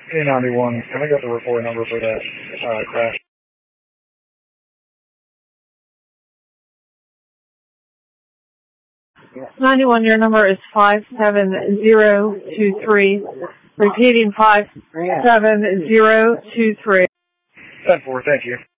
A91, can I get the report number for that crash? 91, your number is 57023. Repeating 57023. 10-4, thank you.